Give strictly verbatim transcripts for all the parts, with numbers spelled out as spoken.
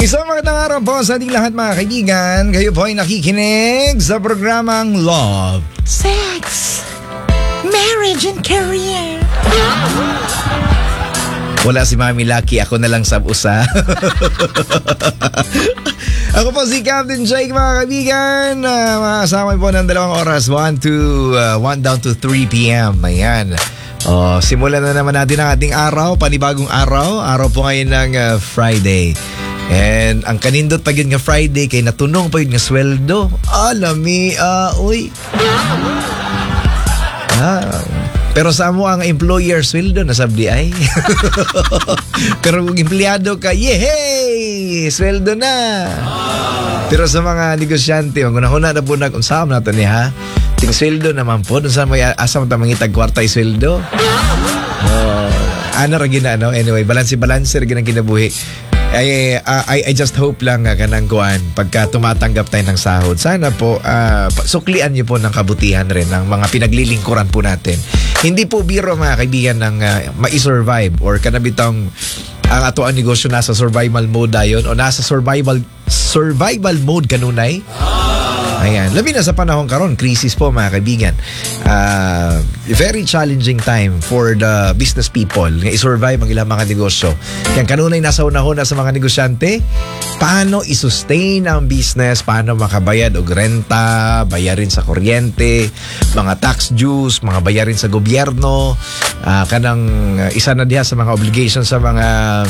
Isang magandang araw po sa ating lahat mga kaibigan. Kayo po ay nakikinig sa programang Love, Sex, Marriage and Career. Wala si Mami Lucky, ako na lang sab-usa. Ako po si Captain Jake mga kaibigan. Uh, Makasama po ng dalawang oras, one to uh, one down to three p.m. Ayan. Oh, simulan na naman natin ang ating araw, panibagong araw. Araw po ngayon ng uh, Friday. And ang kanindot pag yun nga Friday, kay natunong pa yun nga sweldo. Alami, ah, uh, uy. Ah, pero sa mo ang employer sweldo na sabdi ay. Pero kung empleyado ka, yehey! Sweldo na! Pero sa mga negosyante, ang una-una na po nag-unsam na ito niya, ha? Ting sweldo naman po, dun sa may asam ta mangitag kwartay sweldo. Oh, ano ra gina, no? Anyway, balanse-balanse ra ginang kinabuhi. I, uh, I, I just hope lang uh, kanang kuan pagka tumatanggap tayo ng sahod. Sana po uh, suklian niyo po ng kabutihan rin ng mga pinaglilingkuran po natin. Hindi po biro mga kaibigan ng uh, ma-survive or kanabitang ang ato ang negosyo nasa survival mode dayon o nasa survival survival mode kanunay. Ayan, labi na sa panahon karon, crisis po mga kaibigan. Uh, very challenging time for the business people nga i-survive ang ilang mga negosyo. Kaya kanunay nasa una-una sa mga negosyante, paano i-sustain ang business, paano makabayad og renta, bayarin sa kuryente, mga tax dues, mga bayarin sa gobyerno, uh, kanang uh, isa na diha sa mga obligations sa mga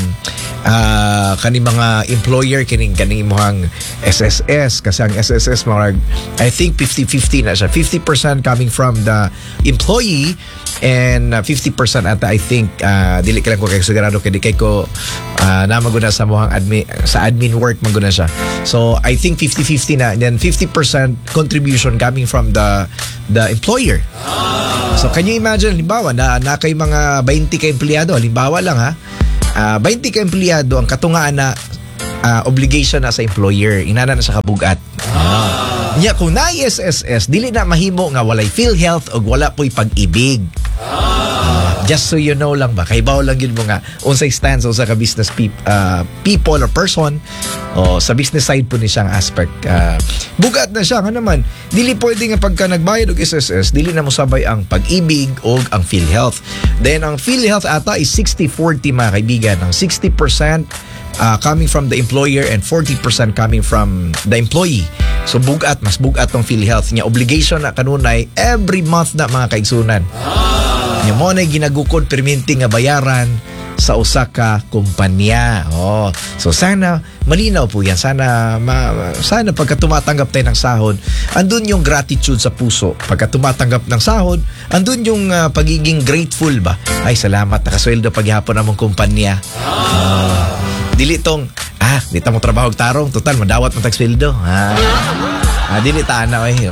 uh, kani mga employer kining kaning imong S S S kasi ang S S S mga I think fifty-fifty na siya. fifty percent coming from the employee and uh, fifty percent ata I think uh, dili ka lang ko kay sigurado kay di kay ko uh, na maguna sa mohang admin sa admin work maguna siya. So I think fifty-fifty na and then fifty percent contribution coming from the the employer. So can you imagine halimbawa na na kay mga twenty ka empleyado, halimbawa lang ha. Uh, twenty ka empleyado ang katungaan na uh, obligation na sa employer, inana na sa kabugat. Ah. Nya kung na S S S dili na mahimo nga walay PhilHealth o wala po'y pag-ibig. Uh, just so you know lang ba, kay bawo lang yun mo nga unsay stance o sa ka business pe- uh, people or person o sa business side po ni siyang aspect. Uh, bugat na siya nga naman. Dili pwede nga pagka nagbayad og S S S, dili na mo sabay ang pag-ibig o ang PhilHealth. Then ang PhilHealth ata is sixty forty mga kaibigan. Ang sixty percent Uh, coming from the employer and forty percent coming from the employee. So bugat, mas bugat tong PhilHealth niya. Obligation na kanunay every month na mga kaigsunan. Niya mo na ginagukod perminti nga bayaran sa usa ka kumpanya. Oh, so sana malinaw po yan. Sana ma, sana pagka tumatanggap tayo ng sahod, andun yung gratitude sa puso. Pagka tumatanggap ng sahod, andun yung uh, pagiging grateful ba? Ay, salamat, nakasweldo paghihapon namong kumpanya. Oh. Dili tong, ah, di ta mo trabaho tarong, total, madawat mo tagsweldo. Ah, ah dili ta na, eh.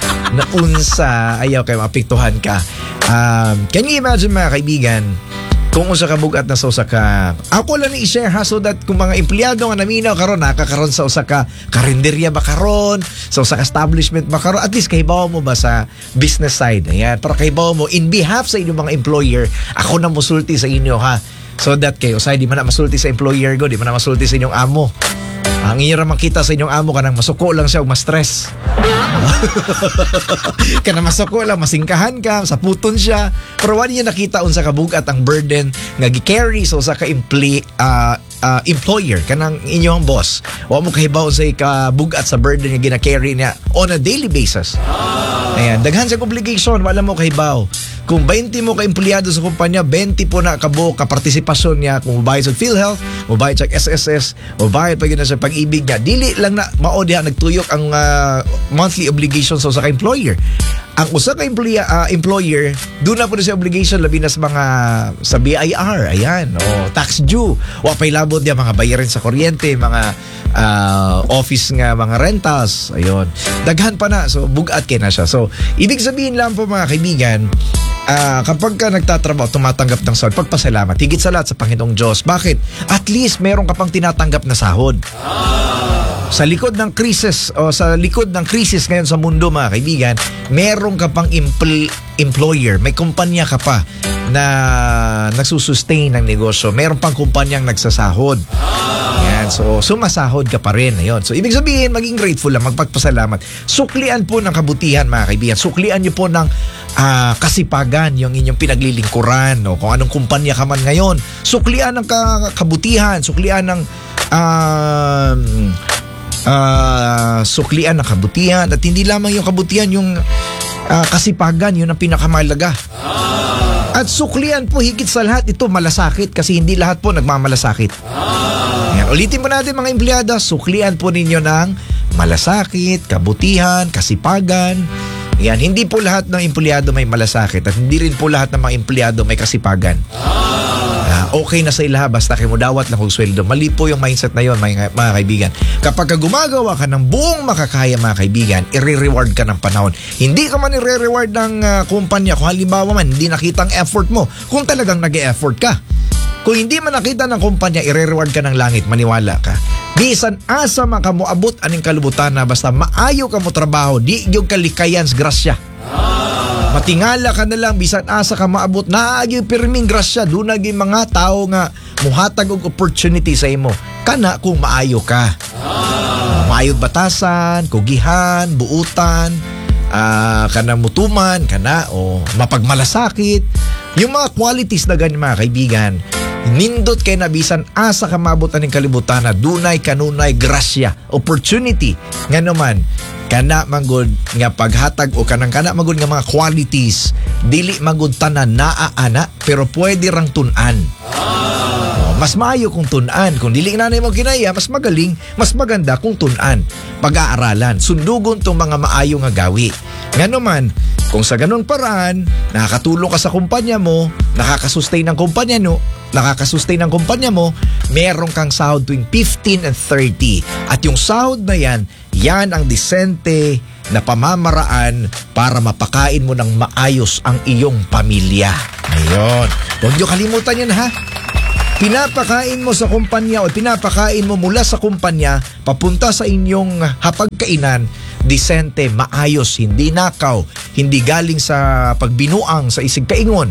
Naunsa, ayaw kayo mapiktuhan ka. Um, can you imagine mga kaibigan, kung usa ka bugat na sa usa ka, ako lang ni i-share ha, so that kung mga empleyado nga naminaw karon, nakakaroon sa usa ka karinderya ba karon, sa usa ka establishment ba karon, at least kahibaw mo ba sa business side. Ayan, para kahibaw mo, in behalf sa inyong mga employer, ako na musulti sa inyo ha. So that kayo, say, di man na masulti sa employer go, di man na masulti sa inyong amo. Ang inyo ramang kita sa inyong amo, kanang masuko lang siya o ma-stress. Kanang masuko lang, masingkahan ka, saputon siya. Pero wala niya nakita unsa kabugat ang burden nga gi-carry so sa ka-employ, uh, uh, employer, kanang inyong boss. Wa mo kahibaw sa kabugat sa burden nga gina-carry niya on a daily basis. Ayan, daghan sa obligation, wala mo kahibaw. Kung twenty mo ka-empleyado sa kumpanya, twenty po na kabuok ka-partisipasyon niya. Kung mabayad sa PhilHealth, mabayad sa S S S, mabayad pa yun na sa pag-ibig niya. Dili lang na mao diha nagtuyok ang uh, monthly obligations sa ka-employer. Ang usa ka employer, uh, employer doon na po na sa obligation labi na sa mga sa B I R, ayan, o tax due. Wa pay labot niya mga bayarin sa kuryente, mga uh, office nga mga rentals, ayun. Daghan pa na, so bugat kay na siya. So ibig sabihin lang po mga kaibigan, Uh, kapag ka nagtatrabaho, tumatanggap ng sahod, pagpasalamat. Higit sa lahat sa Panginoong Diyos. Bakit? At least meron ka pang tinatanggap na sahod. Sa likod ng krisis o sa likod ng krisis ngayon sa mundo mga kaibigan, meron ka pang empl- employer, may kumpanya ka pa na nagsusustain ng negosyo. Meron pang kumpanyang nagsasahod. Yan. So, sumasahod ka pa rin. Ayun. So, ibig sabihin, maging grateful lang, magpagpasalamat. Suklian po ng kabutihan, mga kaibigan. Suklian niyo po ng uh, kasipagan yung inyong pinaglilingkuran. No? Kung anong kumpanya ka man ngayon. Suklian ng ka- kabutihan. Suklian ng uh, uh, suklian ng kabutihan. At hindi lamang yung kabutihan, yung uh, kasipagan, yun ang pinakamalaga. At suklian po higit sa lahat ito malasakit kasi hindi lahat po nagmamalasakit. Yan. Ulitin po natin mga empleyado, suklian po ninyo ng malasakit, kabutihan, kasipagan. Yan. Hindi po lahat ng empleyado may malasakit at hindi rin po lahat ng mga empleyado may kasipagan. Uh, okay na sa ilaha basta kayo mudawat lang kung sweldo. Mali po yung mindset na yun, mga, mga kaibigan. Kapag ka gumagawa ka ng buong makakaya, mga kaibigan, i-reward ka ng panahon. Hindi ka man i-reward ng uh, kumpanya kung halimbawa man hindi nakita ang effort mo kung talagang nag-e-effort ka. Kung hindi man nakita ng kumpanya, i-reward ka ng langit, maniwala ka. Bisan asa maka mo abot aning kalubutan na basta maayo ka mo trabaho, di yung kalikayans grasya. Matingala ka na lang, bisan asa ka maabot na yung pirming grasya, doon naging mga tao nga muhatag og opportunity sa imo. Kana kung maayo ka. Maayo batasan, kugihan, buutan, uh, kana mutuman, kana o mapagmalasakit. Yung mga qualities na ganyan, mga kaibigan, nindot kay nabisan asa ka maabot aning kalibutan na dunay kanunay grasya, opportunity nga naman kana magud nga paghatag o kanang kana magud nga mga qualities dili magud tanan naa ana pero pwede rang tun-an. Oh, mas maayo kung tun-an, kung dili nanay mo kinaya mas magaling, mas maganda kung tun-an, pag-aaralan, sundugon tong mga maayo nga gawi. Ngano man kung sa ganung paraan nakakatulong ka sa kumpanya mo, nakakasustain ang kumpanya no, nakakasustain ang kumpanya mo, meron kang sahod tuwing fifteen and thirty. At yung sahod na yan, yan ang disente na pamamaraan para mapakain mo ng maayos ang iyong pamilya. Ayun. Huwag niyo kalimutan yan, ha? Pinapakain mo sa kumpanya o pinapakain mo mula sa kumpanya papunta sa inyong hapagkainan, disente, maayos, hindi nakaw, hindi galing sa pagbinuang sa isig kaingon.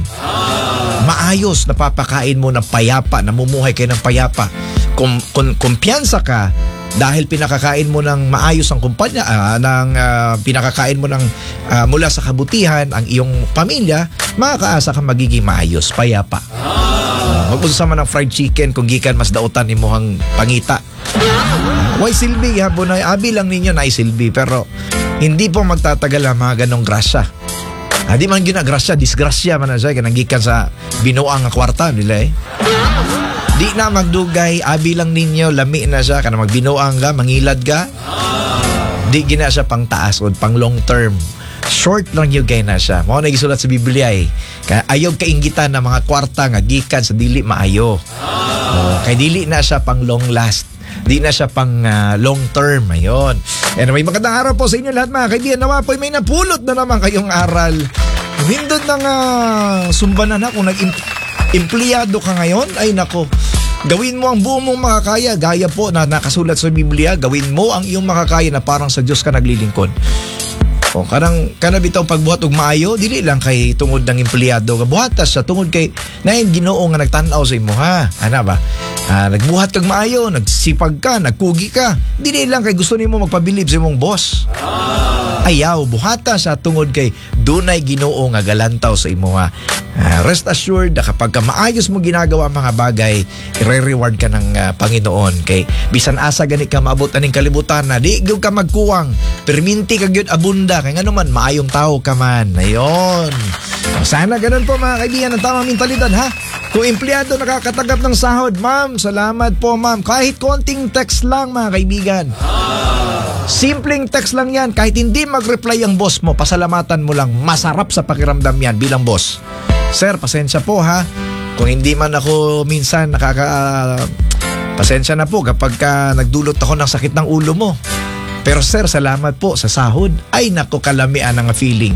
Maayos, napapakain mo ng payapa, namumuhay kayo ng payapa. Kung, kung kumpiyansa ka dahil pinakakain mo ng maayos ang kumpanya, uh, ng, uh, pinakakain mo ng uh, mula sa kabutihan ang iyong pamilya, makakaasa ka magiging maayos, payapa. Uh, Huwag mo sama ng fried chicken kung gikan mas dautan imuhang pangita. Why silbi, habo na abi lang ninyo na isilbi, pero hindi po magtatagal ang mga ganong grasya. Ah, di man ginagrasya, disgrasya man na siya, kananggikan sa binuang nga kwarta nila eh. Di na magdugay, abi lang ninyo, lami na siya, kana magbinuang ka, mangilad ka. Di gina siya pang taas o pang long term. Short lang yung kay na siya. Mga nagisulat sa Biblia eh. Kaya ayaw kaingitan ng mga kwarta nga gikan sa dili maayo. Oh, kay dili na siya pang long last. Di na siya pang uh, long term. Ayun. Anyway, magandang araw po sa inyo lahat, mga kaibigan. Nawa po may napulot na naman kayong aral. Hindot ng uh, sumbanan na kung nag-empleyado ka ngayon. Ay nako. Gawin mo ang buong mong makakaya. Gaya po na nakasulat sa Biblia. Gawin mo ang iyong makakaya na parang sa Diyos ka naglilingkod. O kanang kana bitaw pagbuhat og maayo dili lang kay tungod ng empleyado ka buhatas sa tungod kay nain Ginoo nga nagtan-aw sa imo, ha ana ba ah, nagbuhat kag maayo, nagsipag ka, nagkugi ka, dili lang kay gusto nimo magpabilib sa imong boss. Ayaw buhata sa tungod kay dunay Ginoo nga galantaw sa imo, ha. Uh, rest assured na kapag ka maayos mo ginagawa ang mga bagay, i-reward ka ng uh, Panginoon. Kay bisan asa gani ka maabot aning kalibutan na di gyud ka magkuwang, perminti ka gyud abunda kay ngano man maayong tao ka man. Ayon. Sana ganun po, mga kaibigan, ang tamang mentalidad, ha. Kung empleyado nakakatanggap ng sahod, ma'am, salamat po, ma'am. Kahit konting text lang, mga kaibigan. Simpleng text lang yan. Kahit hindi mag-reply ang boss mo, pasalamatan mo lang. Masarap sa pakiramdam yan bilang boss. Sir, pasensya po, ha. Kung hindi man ako minsan nakaka... Uh, pasensya na po kapag ka nagdulot ako ng sakit ng ulo mo. Pero sir, salamat po sa sahod. Ay, naku, kalamian ang feeling.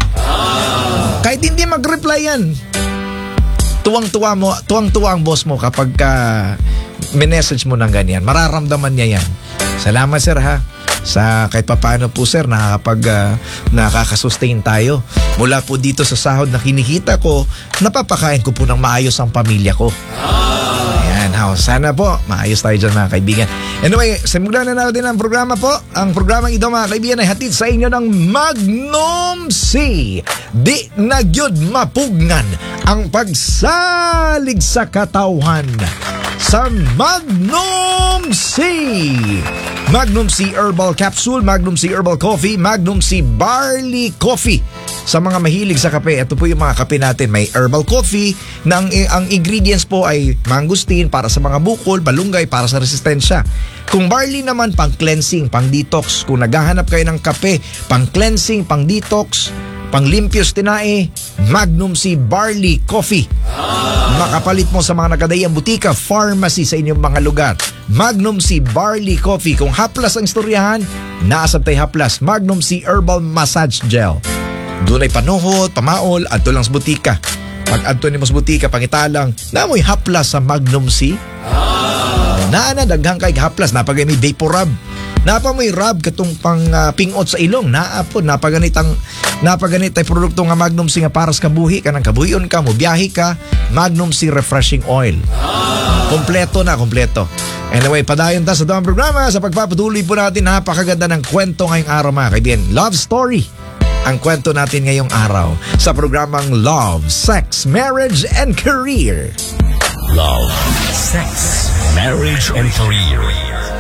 Kahit hindi mag-reply yan. Tuwang-tuwa mo, tuwang-tuwa ang boss mo kapag ka minessage mo ng ganyan. Mararamdaman niya yan. Salamat sir, ha. sa kahit papaano po sir nakakapag uh, nakakasustain tayo. Mula po dito sa sahod na kinikita ko, napapakain ko po ng maayos ang pamilya ko. Ayan, how. Sana po maayos tayo dyan mga kaibigan. Anyway, simulan na natin ang programa po. Ang programang ito mga kaibigan ay hatid sa inyo ng Magnum C. Di na gyud mapugnan ang pagsalig sa katawhan sa Magnum C. Magnum C Herbal Capsule, Magnum C Herbal Coffee, Magnum C Barley Coffee. Sa mga mahilig sa kape, ito po yung mga kape natin. May herbal coffee na ang, ang ingredients po ay mangustin para sa mga bukol, balunggay para sa resistensya. Kung barley naman, pang cleansing, pang detox. Kung naghahanap kayo ng kape, pang cleansing, pang detox, pang limpios tinae, Magnum C Barley Coffee. Makapalit mo sa mga nakadayang butika, pharmacy sa inyong mga lugar. Magnum C Barley Coffee. Kung haplas ang istoryahan, naasab tay haplas. Magnum C Herbal Massage Gel. Doon ay panuhot, pamaol, adto lang sa butika. Pag adto ni mo sa butika, pangitalang, namoy haplas sa Magnum C. Naana, daghang kay haplas, napagay may vapor rub. Napa mo'y rub katong pang uh, pingot sa ilong. Naapon, napaganitang, napaganitay produkto nga Magnum C nga para sa kabuhi. Kanang kabuhion ka, mo biyahe ka, Magnum C Refreshing Oil. Kompleto na, kompleto. Anyway, padayon ta sa damang programa. Sa pagpapatuloy po natin, napakaganda ng kwento ngayong araw mga kaibigan. Love story ang kwento natin ngayong araw sa programang Love, Sex, Marriage, and Career. Love, Sex, Marriage, and Career.